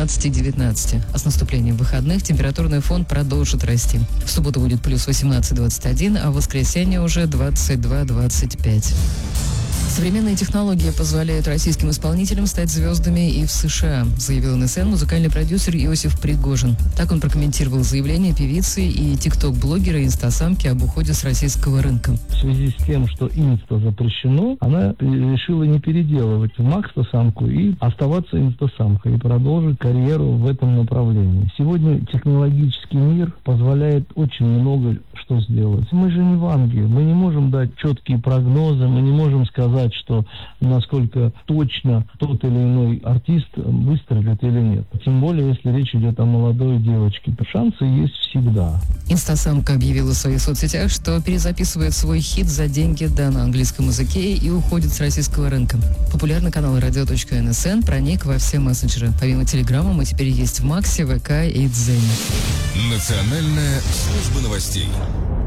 18-19. А с наступлением выходных температурный фон продолжит расти. В субботу будет плюс 18-21, а в воскресенье уже 22-25. Современные технологии позволяют российским исполнителям стать звездами и в США, заявил НСН музыкальный продюсер Иосиф Пригожин. Так он прокомментировал заявление певицы и тикток-блогера инстасамки об уходе с российского рынка. В связи с тем, что инста запрещено, она решила не переделывать в макстасамку и оставаться инстасамкой и продолжить карьеру в этом направлении. Сегодня технологический мир позволяет очень много что сделать. Мы же не в Англии, мы не можем дать четкие прогнозы, мы не можем сказать, что насколько точно тот или иной артист выстрелит или нет. Тем более, если речь идет о молодой девочке. Шансы есть всегда. Инстасамка объявила в своих соцсетях, что перезаписывает свой хит за деньги, да, на английском языке и уходит с российского рынка. Популярный канал radio.nsn проник во все мессенджеры. Помимо Телеграма мы теперь есть в Максе, ВК и Дзене. Национальная служба новостей.